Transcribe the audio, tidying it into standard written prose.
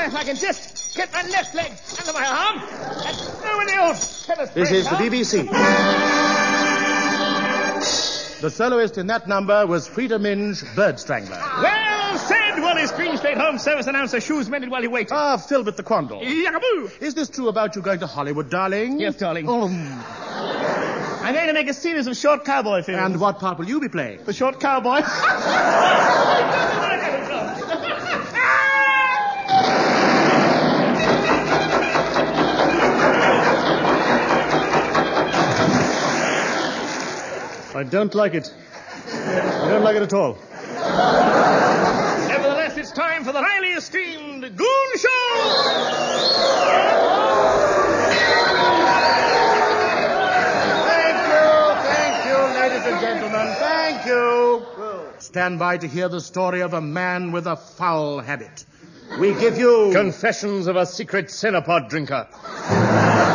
if I can just get my left leg under my arm and throw in the old tennis This is the BBC. The soloist in that number was Frida Minge, Bird Strangler. Well said, Wallace Greenslade, Home Service announcer, shoes mended while he waited. Ah, Philbert the Quandle. Yakaboo! Is this true about you going to Hollywood, darling? Yes, darling. Oh. I'm going to make a series of short cowboy films. And what part will you be playing? The short cowboy. I don't like it. I don't like it at all. Nevertheless, it's time for the highly esteemed Goon Show! Thank you, ladies and gentlemen. Thank you. Stand by to hear the story of a man with a foul habit. We give you... Confessions of a Secret Cinepod Drinker.